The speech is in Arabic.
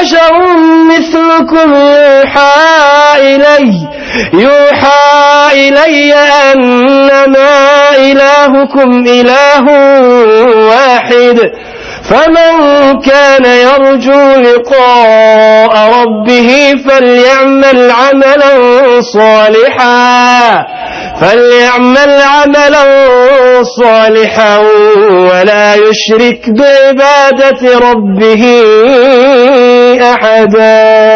بشر مثلكم يوحى إلي أنما إلهكم إله واحد فمن كان يرجو لقاء ربه فليعمل عملا صالحا ولا يشرك بعبادة ربه أحدا.